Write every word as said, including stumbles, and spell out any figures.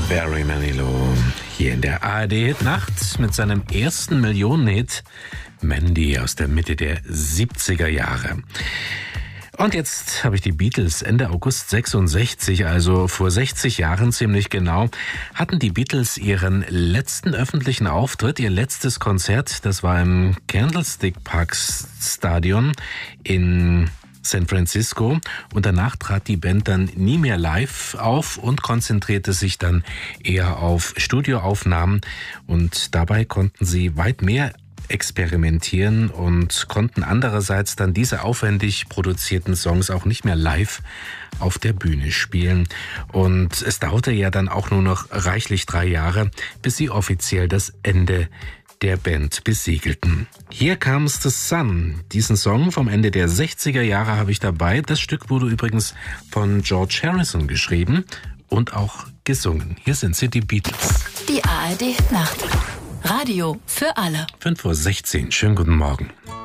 Barry Manilow hier in der A R D-Hit-Nacht mit seinem ersten Millionen-Hit Mandy aus der Mitte der siebziger Jahre. Und jetzt habe ich die Beatles Ende August sechsundsechzig, also vor sechzig Jahren ziemlich genau, hatten die Beatles ihren letzten öffentlichen Auftritt, ihr letztes Konzert. Das war im Candlestick Park Stadion in San Francisco, und danach trat die Band dann nie mehr live auf und konzentrierte sich dann eher auf Studioaufnahmen, und dabei konnten sie weit mehr experimentieren und konnten andererseits dann diese aufwendig produzierten Songs auch nicht mehr live auf der Bühne spielen. Und es dauerte ja dann auch nur noch reichlich drei Jahre, bis sie offiziell das Ende der Band besiegelten. Here Comes the Sun. Diesen Song vom Ende der sechziger Jahre habe ich dabei. Das Stück wurde übrigens von George Harrison geschrieben und auch gesungen. Hier sind sie, die Beatles. Die A R D Nacht. Radio für alle. fünf Uhr sechzehn. Schönen guten Morgen.